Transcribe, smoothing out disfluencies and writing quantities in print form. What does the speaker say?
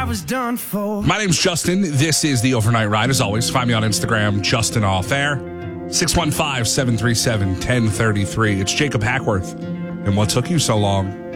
was done for. My name's Justin. This is the Overnight Ride. As always, find me on Instagram, Justin Off Air, 615-737-1033. It's Jacob Hackworth. And what took you so long?